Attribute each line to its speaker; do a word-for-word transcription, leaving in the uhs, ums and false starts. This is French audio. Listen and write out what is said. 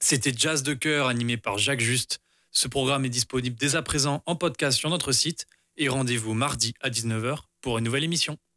Speaker 1: C'était Jazz de cœur animé par Jacques Juste. Ce programme est disponible dès à présent en podcast sur notre site et rendez-vous mardi à dix-neuf heures pour une nouvelle émission.